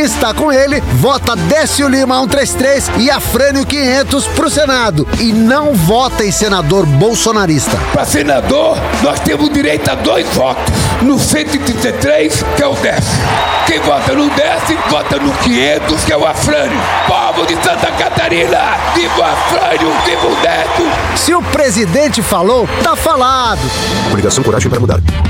Quem está com ele, vota Décio Lima 133 e Afrânio 500 pro Senado. E não vota em senador bolsonarista. Para senador, nós temos direito a 2 votos. No 133, que é o Décio. Quem vota no Décio, vota no 500, que é o Afrânio. Povo de Santa Catarina, viva o Afrânio, viva o Décio. Se o presidente falou, tá falado. Coligação Coragem para Mudar.